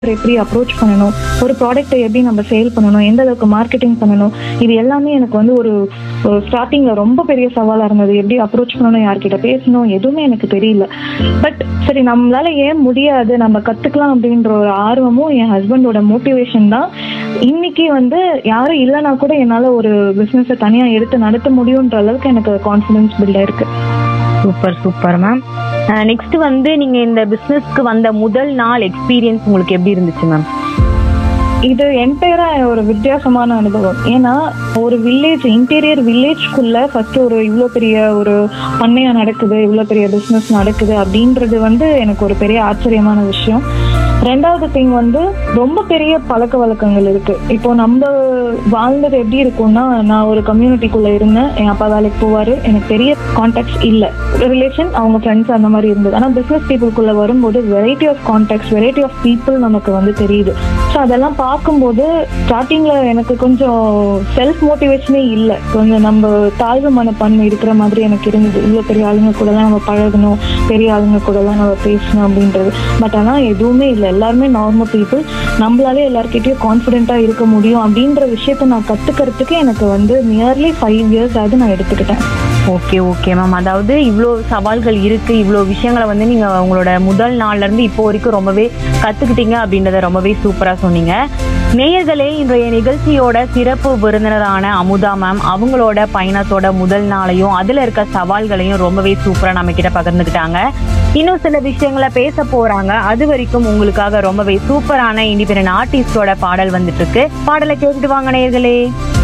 எப்படி அப்ரோச் பண்ணணும், ஒரு ப்ராடக்ட்டை எப்படி நம்ம சேல் பண்ணணும், எந்த அளவுக்கு மார்க்கெட்டிங் பண்ணணும், இது எல்லாமே எனக்கு வந்து ஒரு ஸ்டார்டிங்ல ரொம்ப பெரிய சவாலா இருந்தது. எப்படி அப்ரோச் பண்ணணும், யார்கிட்ட பேசணும், எதுவுமே எனக்கு தெரியல. பட் சரி, நம்மளால ஏன் முடியாது, நம்ம கத்துக்கலாம் அப்படின்ற ஒரு ஆர்வமும் என் ஹஸ்பண்டோட மோட்டிவேஷன் தான் இன்னைக்கு வந்து யாரும் இல்லைனா கூட என்னால ஒரு பிசினஸை தனியா எடுத்து நடத்த முடியுன்ற அளவுக்கு எனக்கு கான்ஃபிடன்ஸ் பில்ட் ஆயிருக்கு. Super super ma'am. நெக்ஸ்ட் வந்து நீங்க இந்த பிசினஸ்க்கு வந்த முதல் நாள் எக்ஸ்பீரியன்ஸ் உங்களுக்கு எப்படி இருந்துச்சு மேம்? இது என்டையரா ஒரு வித்தியாசமான அனுபவம். ஏன்னா ஒரு வில்லேஜ், இன்டீரியர் வில்லேஜ்குள்ள ஃபர்ஸ்ட் ஒரு இவ்வளோ பெரிய ஒரு பண்ணையா நடக்குது, இவ்வளோ பெரிய பிஸ்னஸ் நடக்குது அப்படின்றது வந்து எனக்கு ஒரு பெரிய ஆச்சரியமான விஷயம். ரெண்டாவது திங் வந்து ரொம்ப பெரிய பழக்க வழக்கங்கள் இருக்கு. இப்போ நம்ம வாழ்ந்தது எப்படி இருக்கும்னா, நான் ஒரு கம்யூனிட்டிக்குள்ள இருந்தேன், என் அப்பா வேலைக்கு போவாரு, எனக்கு பெரிய கான்டாக்ட்ஸ் இல்லை, ரிலேஷன் அவங்க ஃப்ரெண்ட்ஸ் அந்த மாதிரி இருந்தது. ஆனால் பிஸ்னஸ் பீப்புளுக்குள்ள வரும்போது variety of contacts, variety of people நமக்கு வந்து தெரியுது. ஸோ அதெல்லாம் பார்க்கும்போது ஸ்டார்டிங்ல எனக்கு கொஞ்சம் செல்ஃப் மோட்டிவேஷனே இல்லை, கொஞ்சம் நம்ம தாழ்வு மனப்பான்மை இருக்கிற மாதிரி எனக்கு இருந்தது. இவ்வளோ பெரிய ஆளுங்க கூடலாம் நம்ம பழகணும், பெரிய ஆளுங்க கூடலாம் நம்ம பேசணும் அப்படின்றது. பட் ஆனால் எதுவுமே இல்லை, எல்லாருமே நார்மல் பீப்புள். நம்மளாலே எல்லார்கிட்டயும் கான்ஃபிடென்ட்டா இருக்க முடியும் அப்படின்ற விஷயத்த நான் கத்துக்கிறதுக்கு எனக்கு வந்து நியர்லி 5 years ஆகுது நான் எடுத்துக்கிட்டேன். Okay okay ma'am. அதாவது இவ்வளோ சவால்கள் இருக்கு, இவ்வளோ விஷயங்களை வந்து நீங்க உங்களோட முதல் நாள்ல இருந்து இப்போ வரைக்கும் ரொம்பவே கத்துக்கிட்டீங்க அப்படின்றத ரொம்பவே சூப்பரா சொன்னீங்க. நேயர்களே, இன்றைய நிகழ்ச்சியோட சிறப்பு விருந்தினரான அமுதா மேம் அவங்களோட பயணத்தோட முதல் நாளையும் அதுல இருக்க சவால்களையும் ரொம்பவே சூப்பரா நம்ம கிட்ட பகிர்ந்துக்கிட்டாங்க. இன்னும் சில விஷயங்களை பேச போறாங்க. அது வரைக்கும் உங்களுக்காக ரொம்பவே சூப்பரான இண்டிபெண்டன்ட் ஆர்டிஸ்டோட பாடல் வந்துட்டு இருக்கு. பாடலை கேட்டுட்டு வாங்க நேயர்களே.